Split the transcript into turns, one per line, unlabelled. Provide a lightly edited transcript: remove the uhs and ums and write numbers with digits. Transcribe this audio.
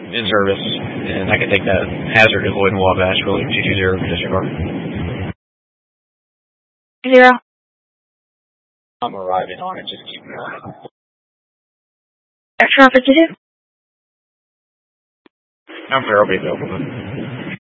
in service, and I can take that hazard avoiding Wabash, William 220 for disregard.
0.
I'm arriving on it, just keep going.
Action 52.
I'm fair, I'll be available.